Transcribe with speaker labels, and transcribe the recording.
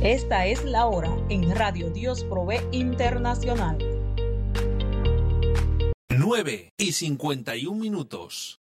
Speaker 1: Esta es la hora en Radio Dios Provee Internacional.
Speaker 2: 9:51.